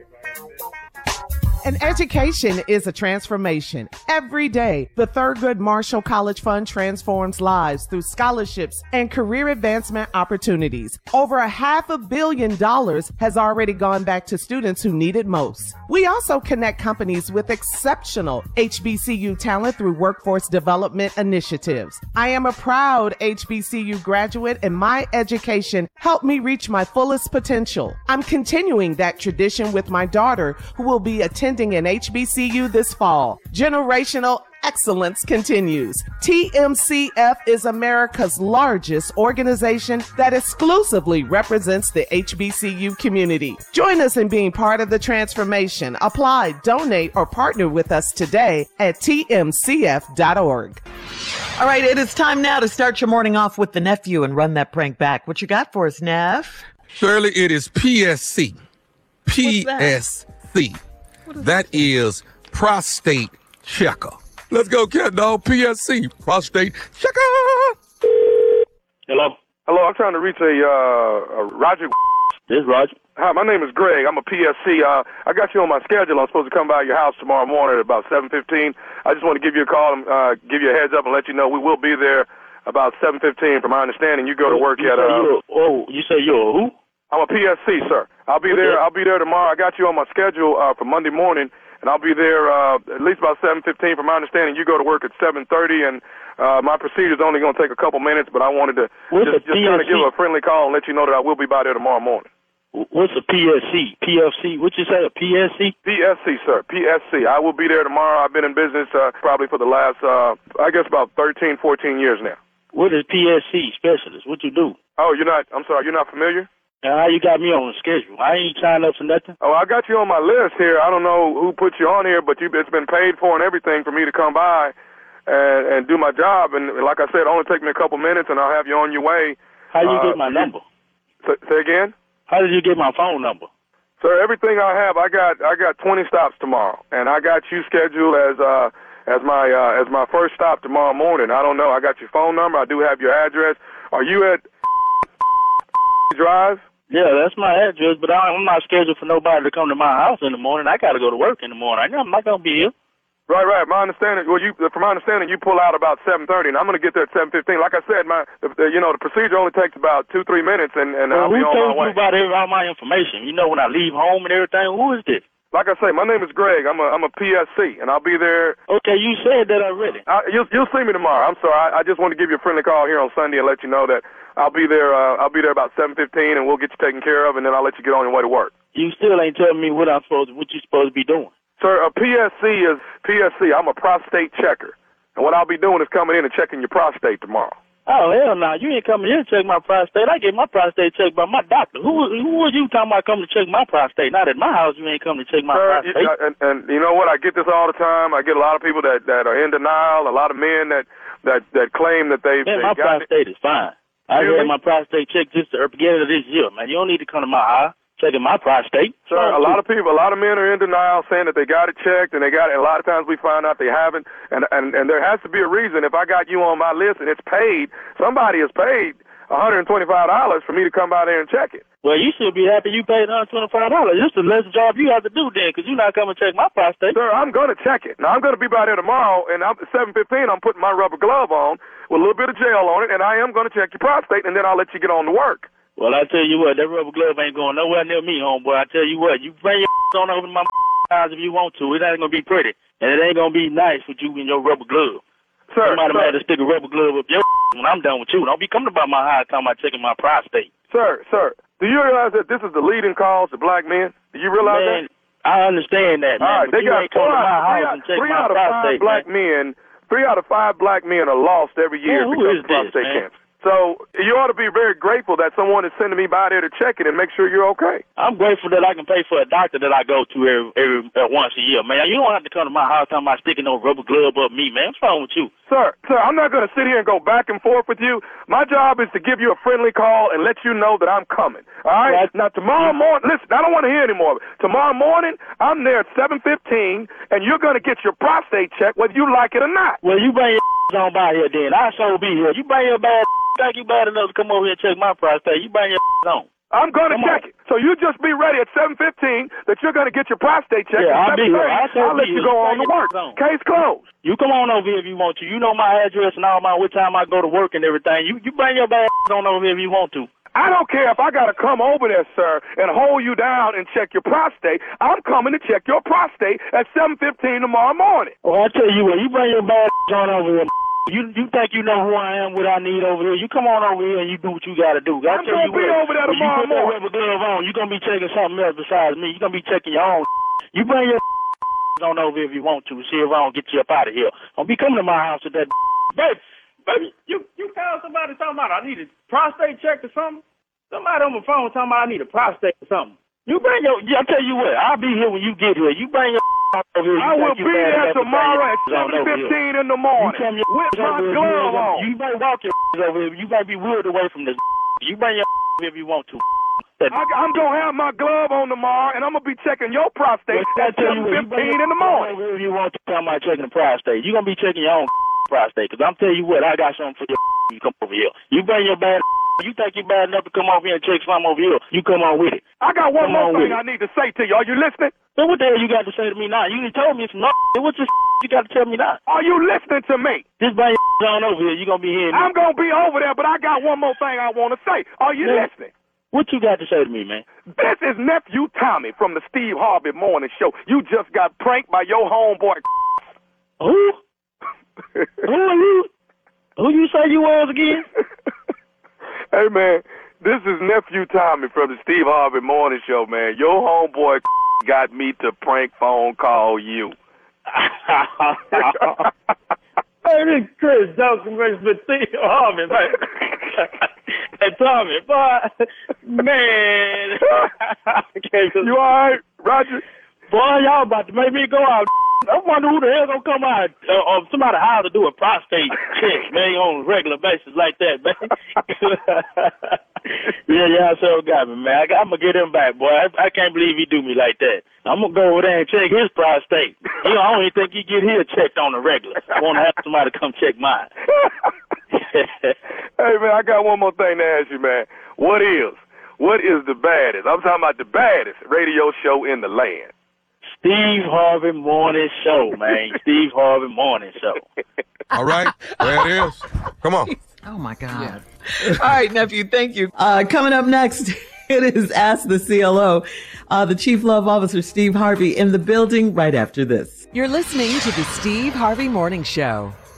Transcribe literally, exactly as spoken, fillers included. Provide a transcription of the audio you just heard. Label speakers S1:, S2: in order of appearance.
S1: An education is a transformation. Every day, the Thurgood Marshall College Fund transforms lives through scholarships and career advancement opportunities. Over a half a billion dollars has already gone back to students who need it most. We also connect companies with exceptional H B C U talent through workforce development initiatives. I am a proud H B C U graduate, and my education helped me reach my fullest potential. I'm continuing that tradition with my daughter, who will be attending an H B C U this fall. Generational excellence continues. T M C F is America's largest organization that exclusively represents the H B C U community. Join us in being part of the transformation. Apply, donate, or partner with us today at T M C F dot org.
S2: All right, it is time now to start your morning off with the nephew and run that prank back. What you got for us, Neff?
S3: Shirley, it is P S C. P S C. That is prostate checker. Let's go, cat dog. P S C, prostate checker.
S4: Hello?
S5: Hello, I'm trying to reach a, uh, a Roger.
S4: This is Roger.
S5: Hi, my name is Greg. I'm a P S C. Uh, I got you on my schedule. I'm supposed to come by your house tomorrow morning at about seven fifteen. I just want to give you a call and uh, give you a heads up and let you know we will be there about seven fifteen. From my understanding, you go to work
S4: you
S5: at... Uh,
S4: oh, you say you're a who?
S5: I'm a P S C, sir. I'll be there. I'll be there tomorrow. I got you on my schedule uh, for Monday morning, and I'll be there uh, at least about seven fifteen. From my understanding, you go to work at seven thirty, and uh, my procedure is only going to take a couple minutes, but I wanted to
S4: What's
S5: just, just kind of give a friendly call and let you know that I will be by there tomorrow morning.
S4: What's a P S C? P F C? What you say, a P S C?
S5: P S C, sir. P S C. I will be there tomorrow. I've been in business uh, probably for the last, uh, I guess, about thirteen, fourteen years now.
S4: What is P S C specialist? What you do?
S5: Oh, you're not, I'm sorry, you're not familiar?
S4: Now, how you got me on the schedule? I ain't signed up for nothing.
S5: Oh, I got you on my list here. I don't know who put you on here, but you, it's been paid for and everything for me to come by and, and do my job. And like I said, it'll only take me a couple minutes, and I'll have you on your way.
S4: How you
S5: uh,
S4: get my number?
S5: Say, say again?
S4: How did you get my phone number?
S5: Sir, everything I have, I got I got twenty stops tomorrow, and I got you scheduled as uh as my uh, as my first stop tomorrow morning. I don't know. I got your phone number. I do have your address. Are you at Drive?
S4: Yeah, that's my address, but I'm not scheduled for nobody to come to my house in the morning. I got to go to work in the morning. I'm not going to be here.
S5: Right, right. My understanding, well, you from my understanding, you pull out about seven thirty, and I'm going to get there at seven fifteen. Like I said, my, the, the, you know, the procedure only takes about two, three minutes, and, and
S4: well,
S5: I'll be on my way.
S4: Who told you about every, all my information? You know, when I leave home and everything, who is this?
S5: Like I say, my name is Greg. I'm a I'm a P S C, and I'll be there.
S4: Okay, you said that already.
S5: I, you'll you'll see me tomorrow. I'm sorry. I, I just want to give you a friendly call here on Sunday and let you know that I'll be there. Uh, I'll be there about seven fifteen, and we'll get you taken care of, and then I'll let you get on your way to work.
S4: You still ain't telling me what I'm supposed, what you supposed to be doing.
S5: Sir, a P S C is P S C. I'm a prostate checker, and what I'll be doing is coming in and checking your prostate tomorrow.
S4: Oh, hell no. You ain't coming here to check my prostate. I get my prostate checked by my doctor. Who who was you talking about coming to check my prostate? Not at my house, you ain't coming to check my
S5: Sir,
S4: prostate.
S5: You, and, and you know what? I get this all the time. I get a lot of people that, that are in denial, a lot of men that, that, that claim that they've
S4: Man,
S5: they
S4: my
S5: got
S4: prostate
S5: it.
S4: is fine. I
S5: Really?
S4: had my prostate checked just at the beginning of this year, man. You don't need to come to my house checking my prostate.
S5: Sir, a lot of people, a lot of men are in denial saying that they got it checked and they got it. And a lot of times we find out they haven't. And, and, and there has to be a reason. If I got you on my list and it's paid, somebody has paid one hundred twenty-five dollars for me to come by there and check it.
S4: Well, you should be happy you paid one hundred twenty-five dollars. This is the less job you have to do then, because you're not coming to check my prostate.
S5: Sir, I'm going to check it. Now, I'm going to be by there tomorrow, and I'm, at seven fifteen, I'm putting my rubber glove on with a little bit of gel on it, and I am going to check your prostate, and then I'll let you get on to work.
S4: Well, I tell you what, that rubber glove ain't going nowhere near me, homeboy. I tell you what, you bring your on over to my house if you want to. It ain't going to be pretty, and it ain't going to be nice with you and your rubber glove.
S5: Sir,
S4: Somebody
S5: sir.
S4: might have to stick a rubber glove up your when I'm done with you. Don't be coming about my house talking about checking my prostate.
S5: Sir, sir, do you realize that this is the leading cause to black men? Do you realize
S4: Man,
S5: that?
S4: I understand that, man.
S5: All right,
S4: but
S5: they
S4: you
S5: got
S4: ain't coming to my
S5: three
S4: house
S5: out,
S4: and check
S5: three
S4: my
S5: out of five
S4: prostate,
S5: black
S4: man.
S5: men. Three out of five black men are lost every year
S4: Man, who
S5: because
S4: is
S5: of prostate
S4: this, man?
S5: cancer. So you ought to be very grateful that someone is sending me by there to check it and make sure you're okay.
S4: I'm grateful that I can pay for a doctor that I go to every, every uh, once a year, man. You don't have to come to my house talking about sticking no rubber glove up me, man. What's wrong with you?
S5: Sir, sir, I'm not going to sit here and go back and forth with you. My job is to give you a friendly call and let you know that I'm coming. All right?
S4: Right.
S5: Now, tomorrow morning, listen, I don't want to hear anymore. Tomorrow morning, I'm there at seven fifteen, and you're going to get your prostate checked whether you like it or not.
S4: Well, you bring your on by here then. I sure be here. You bring your bad think you bad enough to come over here and check my prostate. You bring your on.
S5: I'm going to check it. So you just be ready at seven fifteen that you're going to get your prostate checked.
S4: Yeah, I'll be here.
S5: I'll, I'll let you go on to work. Case closed.
S4: You come on over here if you want to. You know my address and all my what time I go to work and everything. You you bring your bad on over here if you want to.
S5: I don't care if I got to come over there, sir, and hold you down and check your prostate. I'm coming to check your prostate at seven fifteen tomorrow morning.
S4: Well, I tell you what, you bring your bad on over here. You you think you know who I am, what I need over here? You come on over here and you do what you got to do. I
S5: I'm going to be over there tomorrow morning.
S4: You put that rubber glove on, you're going to be checking something else besides me. You're going to be checking your own. You bring your on over if you want to. See if I don't get you up out of here. Don't be coming to my house with that. Baby, baby, you, you call somebody talking about I need a prostate check or something? Somebody on my phone talking about I need a prostate or something. You bring your, I tell you what, I'll be here when you get here. You bring your over here.
S5: I will be there tomorrow at seven fifteen in the morning with my glove on.
S4: You might walk your over here. You might be wheeled away from this. You bring your if you want to.
S5: I, I'm going to have my glove on tomorrow, and I'm going to be checking your prostate at seven fifteen in the morning.
S4: If you want to tell me checking the prostate, you're going to be checking your own prostate, because I'm telling you what, I got something for your you come over here. You bring your bad you think you're bad enough to come over here and check something over here, you come on with it.
S5: I got one
S4: come
S5: more thing I need to say to you. Are you listening?
S4: So what the hell you got to say to me now? You told me it's not. What's this you got to tell me now?
S5: Are you listening to me?
S4: Just bring your on over here. You're going to be here.
S5: I'm going to be over there, but I got one more thing I want to say. Are you yeah. listening?
S4: What you got to say to me, man?
S5: This is Nephew Tommy from the Steve Harvey Morning Show. You just got pranked by your homeboy.
S4: Who? Who are you? Who you say you was again?
S5: Hey, man, this is Nephew Tommy from the Steve Harvey Morning Show, man. Your homeboy got me to prank phone call you.
S4: Hey, this is Chris Johnson for Steve Harvey, man. Hey, Tommy, boy, man.
S5: You all right, Roger?
S4: Boy, y'all about to make me go out. I wonder who the hell gonna come out uh, of somebody how to do a prostate check, man, on a regular basis like that, man. yeah, yeah, so got me, man. I, I'm gonna get him back, boy. I, I can't believe he do me like that. I'm gonna go over there and check his prostate. You know, I don't even think he get his checked on the regular. I want to have somebody come check mine.
S5: Hey, man, I got one more thing to ask you, man. What is, what is the baddest? I'm talking about the baddest radio show in the land.
S4: Steve Harvey Morning Show, man. Steve Harvey Morning Show.
S3: All right, there it is. Come on.
S2: Oh, my God. Yeah. All right, nephew, thank you. Uh, coming up next, it is Ask the C L O. Uh, the Chief Love Officer, Steve Harvey, in the building right after this.
S6: You're listening to the Steve Harvey Morning Show.